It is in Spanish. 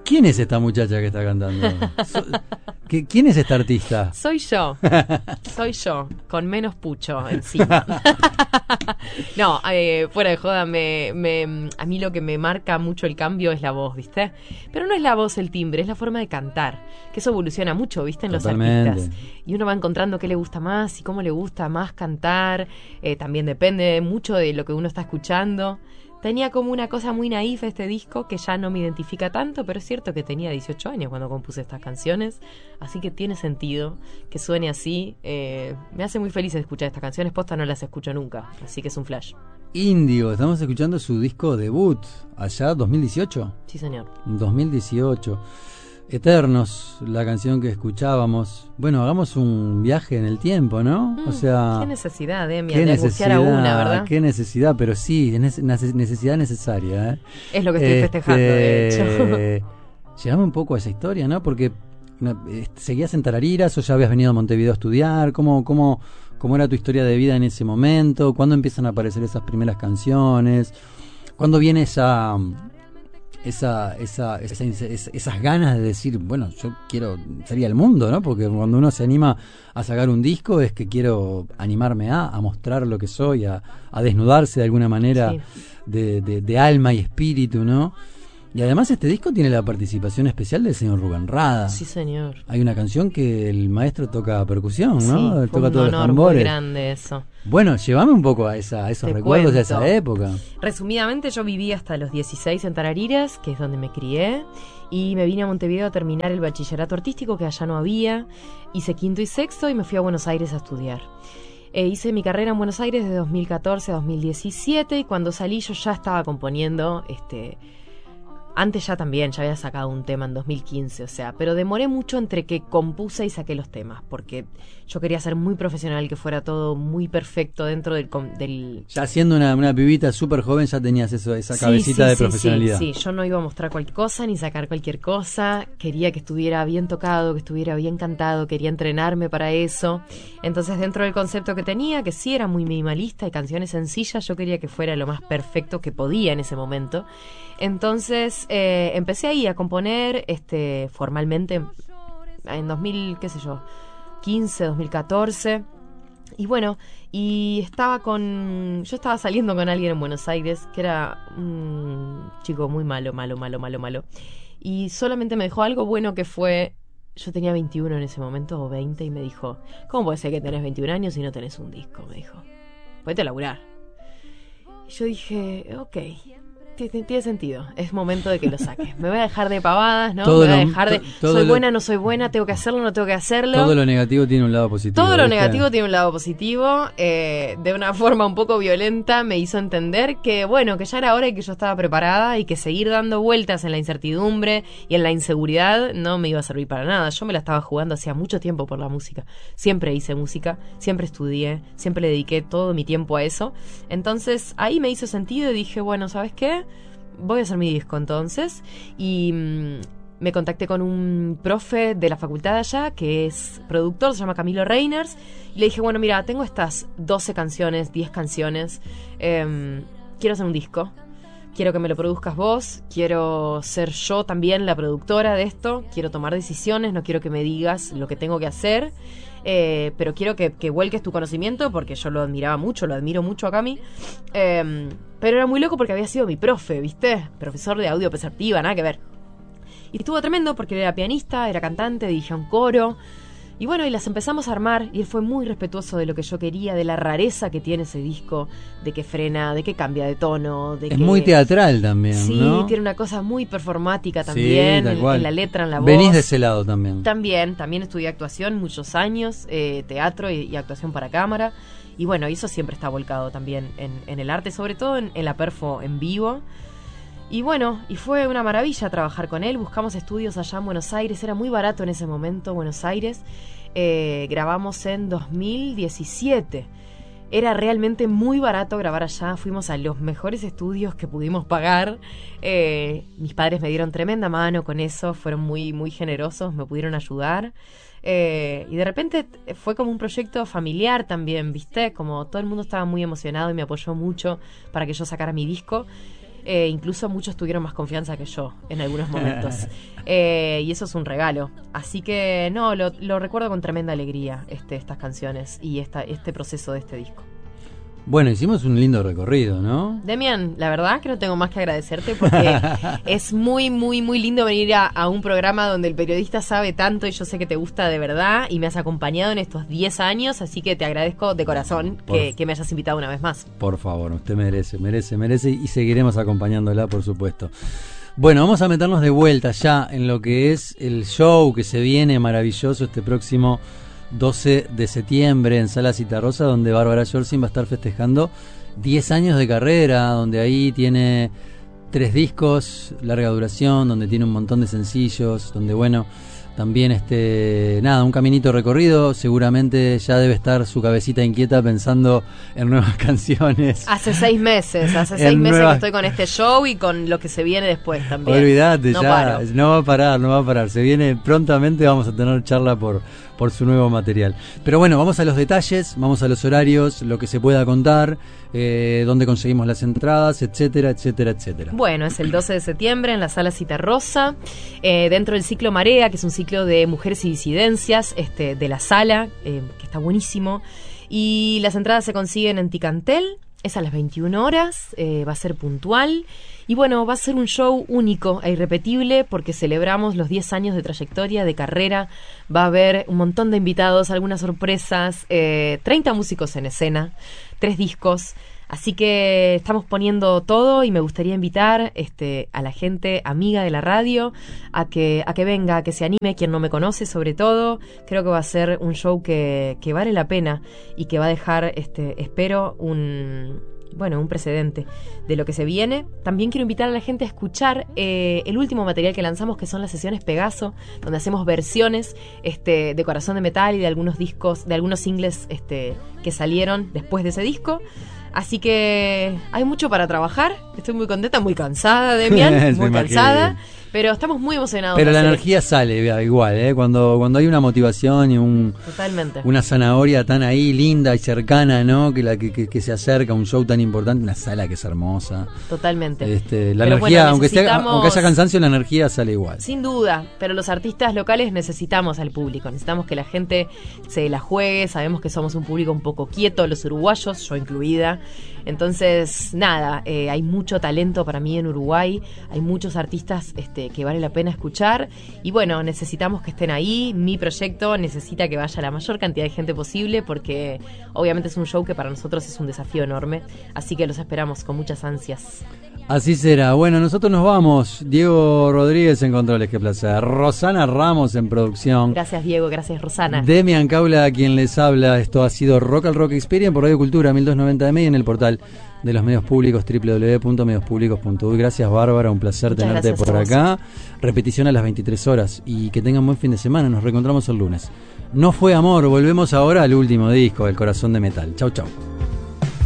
¿Quién es esta muchacha que está cantando? ¿Quién es esta artista? Soy yo, con menos pucho encima. No, fuera de joda, a mí lo que me marca mucho el cambio es la voz, ¿viste? Pero no es la voz el timbre, es la forma de cantar, que eso evoluciona mucho, ¿viste? En Totalmente. los artistas. Y uno va encontrando qué le gusta más y cómo le gusta más cantar. También depende mucho de lo que uno está escuchando. Tenía como una cosa muy naif este disco que ya no me identifica tanto, pero es cierto que tenía 18 años cuando compuse estas canciones, así que tiene sentido que suene así. Me hace muy feliz escuchar estas canciones, posta no las escucho nunca, así que es un flash. Índigo, estamos escuchando su disco debut, allá 2018. Sí, señor. 2018. Eternos, la canción que escuchábamos. Bueno, hagamos un viaje en el tiempo, ¿no? O sea, qué necesidad, qué de angustiar a una, ¿verdad? Qué necesidad, pero sí, necesidad necesaria, ¿eh? Es lo que estoy festejando, de hecho. Llegame un poco a esa historia, ¿no? Porque ¿seguías en Tarariras o ya habías venido a Montevideo a estudiar? ¿Cómo era tu historia de vida en ese momento? ¿Cuándo empiezan a aparecer esas primeras canciones? ¿Cuándo viene esas ganas de decir, bueno, yo quiero salir al mundo, ¿no? Porque cuando uno se anima a sacar un disco es que quiero animarme a mostrar lo que soy, a desnudarse de alguna manera, sí, de alma y espíritu, ¿no? Y además este disco tiene la participación especial del señor Rubén Rada. Sí, señor. Hay una canción que el maestro toca percusión, ¿no? Sí, toca todos los tambores. Muy grande eso. Bueno, llévame un poco a esos recuerdos de esa época. Resumidamente, yo viví hasta los 16 en Tarariras, que es donde me crié, y me vine a Montevideo a terminar el bachillerato artístico, que allá no había. Hice quinto y sexto y me fui a Buenos Aires a estudiar. Hice mi carrera en Buenos Aires de 2014 a 2017 y cuando salí yo ya estaba componiendo antes ya había sacado un tema en 2015, o sea, pero demoré mucho entre que compuse y saqué los temas, porque yo quería ser muy profesional, que fuera todo muy perfecto dentro del... Ya siendo una pibita súper joven ya tenías esa cabecita de profesionalidad. Sí, yo no iba a mostrar cualquier cosa, ni sacar cualquier cosa, quería que estuviera bien tocado, que estuviera bien cantado, quería entrenarme para eso. Entonces dentro del concepto que tenía, que sí era muy minimalista y canciones sencillas, yo quería que fuera lo más perfecto que podía en ese momento. Entonces empecé ahí a componer formalmente en 2015, 2014. Y bueno, yo estaba saliendo con alguien en Buenos Aires que era un chico muy malo. Y solamente me dejó algo bueno que fue, yo tenía 21 en ese momento, o 20, y me dijo, ¿cómo puede ser que tenés 21 años y no tenés un disco? Me dijo, ponete a laburar. Y yo dije, ok, tiene sentido, es momento de que lo saques. Me voy a dejar de pavadas, ¿no? Me voy a dejar de soy buena, no soy buena, tengo que hacerlo, no tengo que hacerlo. Todo lo negativo tiene un lado positivo. Todo lo negativo tiene un lado positivo. De una forma un poco violenta me hizo entender que, bueno, que ya era hora y que yo estaba preparada y que seguir dando vueltas en la incertidumbre y en la inseguridad no me iba a servir para nada. Yo me la estaba jugando hacía mucho tiempo por la música. Siempre hice música, siempre estudié, siempre le dediqué todo mi tiempo a eso. Entonces ahí me hizo sentido y dije, bueno, ¿sabes qué? Voy a hacer mi disco entonces. Y me contacté con un profe de la facultad de allá que es productor, se llama Camilo Reiners, y le dije, bueno, mira, tengo estas 12 canciones, 10 canciones, quiero hacer un disco, quiero que me lo produzcas vos, quiero ser yo también la productora de esto, quiero tomar decisiones, no quiero que me digas lo que tengo que hacer, pero quiero que vuelques tu conocimiento, porque yo lo admiraba mucho, lo admiro mucho a Cami, pero era muy loco porque había sido mi profe, ¿viste? Profesor de audio perceptiva, nada que ver. Y estuvo tremendo porque él era pianista, era cantante, dirigía un coro. Y bueno, y las empezamos a armar y él fue muy respetuoso de lo que yo quería, de la rareza que tiene ese disco, de que frena, de que cambia de tono. Es muy teatral también, sí, ¿no? Tiene una cosa muy performática también, sí, en la letra, en la voz. Venís de ese lado también. También estudié actuación muchos años, teatro y actuación para cámara. Y bueno, eso siempre está volcado también en el arte, sobre todo en la perfo en vivo. Y bueno, y fue una maravilla trabajar con él. Buscamos estudios allá en Buenos Aires, era muy barato en ese momento Buenos Aires. Grabamos en 2017. Era realmente muy barato grabar allá. Fuimos a los mejores estudios que pudimos pagar. Mis padres me dieron tremenda mano con eso, fueron muy, muy generosos, me pudieron ayudar. Y de repente fue como un proyecto familiar también, ¿viste? Como todo el mundo estaba muy emocionado y me apoyó mucho para que yo sacara mi disco. Incluso muchos tuvieron más confianza que yo en algunos momentos. Y eso es un regalo. Así que no, lo recuerdo con tremenda alegría, estas canciones y este proceso de este disco. Bueno, hicimos un lindo recorrido, ¿no? Demian, la verdad que no tengo más que agradecerte porque es muy, muy, muy lindo venir a un programa donde el periodista sabe tanto y yo sé que te gusta de verdad y me has acompañado en estos 10 años, así que te agradezco de corazón que me hayas invitado una vez más. Por favor, usted merece y seguiremos acompañándola, por supuesto. Bueno, vamos a meternos de vuelta ya en lo que es el show que se viene maravilloso este próximo 12 de septiembre en Sala Citarrosa, donde Bárbara Yorsin va a estar festejando 10 años de carrera, donde ahí tiene 3 discos, larga duración, donde tiene un montón de sencillos, donde bueno, también un caminito recorrido. Seguramente ya debe estar su cabecita inquieta pensando en nuevas canciones. Hace 6 meses que estoy con este show y con lo que se viene después también. Olvídate, no va a parar. Se viene prontamente, vamos a tener charla por su nuevo material. Pero bueno, vamos a los detalles, vamos a los horarios, lo que se pueda contar, dónde conseguimos las entradas, etcétera, etcétera, etcétera. Bueno, es el 12 de septiembre en la Sala Citarrosa, dentro del ciclo Marea, que es un ciclo de mujeres y disidencias de la sala, que está buenísimo. Y las entradas se consiguen en Ticantel, es a las 21 horas, va a ser puntual. Y bueno, va a ser un show único e irrepetible porque celebramos los 10 años de trayectoria, de carrera. Va a haber un montón de invitados, algunas sorpresas, 30 músicos en escena, 3 discos. Así que estamos poniendo todo y me gustaría invitar a la gente amiga de la radio a que venga, a que se anime, quien no me conoce sobre todo. Creo que va a ser un show que vale la pena y que va a dejar, espero, un precedente de lo que se viene. También quiero invitar a la gente a escuchar el último material que lanzamos, que son las sesiones Pegaso, donde hacemos versiones de Corazón de Metal y de algunos discos, de algunos singles que salieron después de ese disco. Así que hay mucho para trabajar. Estoy muy contenta, muy cansada, Demian, muy cansada. Pero estamos muy emocionados. Pero la energía sale igual, cuando hay una motivación y totalmente, una zanahoria tan ahí linda y cercana, ¿no? Que se acerca a un show tan importante, una sala que es hermosa. Totalmente. La energía, aunque haya cansancio, la energía sale igual. Sin duda, pero los artistas locales necesitamos al público, necesitamos que la gente se la juegue. Sabemos que somos un público un poco quieto, los uruguayos, yo incluida. Entonces, nada, hay mucho talento para mí en Uruguay, hay muchos artistas que vale la pena escuchar y bueno, necesitamos que estén ahí. Mi proyecto necesita que vaya la mayor cantidad de gente posible porque obviamente es un show que para nosotros es un desafío enorme, así que los esperamos con muchas ansias. Así será. Bueno, nosotros nos vamos. Diego Rodríguez en controles, qué placer. Rosana Ramos en producción. Gracias, Diego, gracias, Rosana. Demian Caula, quien les habla. Esto ha sido Rock al Rock Experience por Radio Cultura 1290 de Media en el portal de los medios públicos www.mediospublicos.uy. Gracias, Bárbara, un placer tenerte por acá. Repetición a las 23 horas y que tengan buen fin de semana. Nos reencontramos el lunes. No fue amor, volvemos ahora al último disco, El Corazón de Metal. Chau, chau.